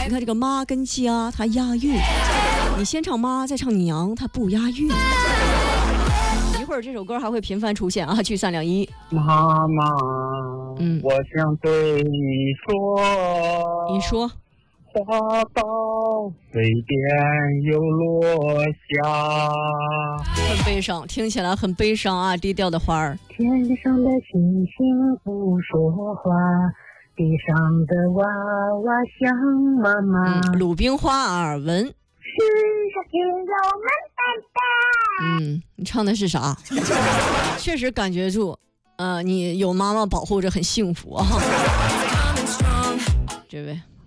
你看这个妈跟家它押韵，你先唱妈再唱娘它不押韵。一会儿这首歌还会频繁出现啊，聚散两一。 妈妈，我想对你说， 你说， 花到水边又落下。 很悲伤，听起来很悲伤啊，低调的花儿。 天上的星星不说话，地上的娃娃想妈妈。 鲁冰花耳闻。 是小朋友们拜拜。 你唱的是啥？确实感觉住，你有妈妈保护着很幸福啊。这位。